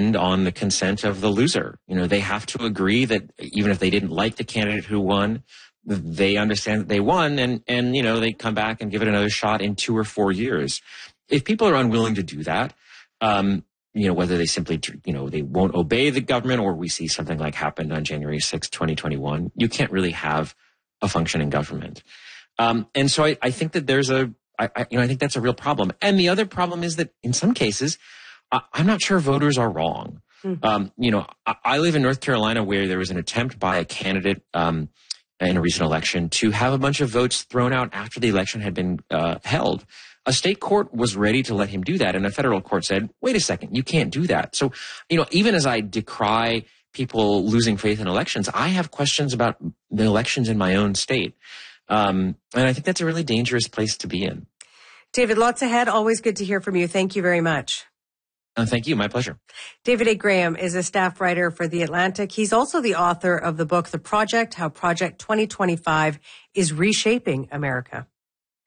depend on the consent of the loser. They have to agree that even if they didn't like the candidate who won, they understand that they won and they come back and give it another shot in 2 or 4 years. If people are unwilling to do that, whether they simply, they won't obey the government or we see something like happened on January 6, 2021, you can't really have a functioning government. And so I think that I think that's a real problem. And the other problem is that in some cases, I'm not sure voters are wrong. I live in North Carolina where there was an attempt by a candidate in a recent election to have a bunch of votes thrown out after the election had been held. A state court was ready to let him do that, and a federal court said, wait a second, you can't do that. So, even as I decry people losing faith in elections, I have questions about the elections in my own state. And I think that's a really dangerous place to be in. David, lots ahead. Always good to hear from you. Thank you very much. Thank you. My pleasure. David A. Graham is a staff writer for The Atlantic. He's also the author of the book, The Project, How Project 2025 is Reshaping America.